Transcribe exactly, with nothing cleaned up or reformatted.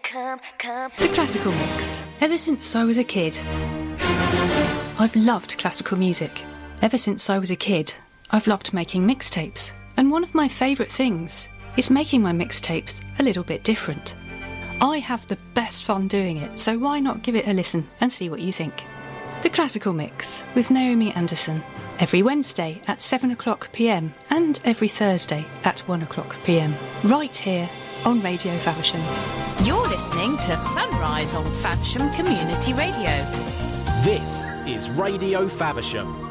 come, come. The Classical Mix. Ever since I was a kid, I've loved classical music. Ever since I was a kid, I've loved making mixtapes. And one of my favourite things is making my mixtapes a little bit different. I have the best fun doing it, so why not give it a listen and see what you think? The Classical Mix with Naomi Anderson. Every Wednesday at seven o'clock p m and every Thursday at one o'clock p m. Right here on Radio Faversham. You're listening to Sunrise on Faversham Community Radio. This is Radio Faversham.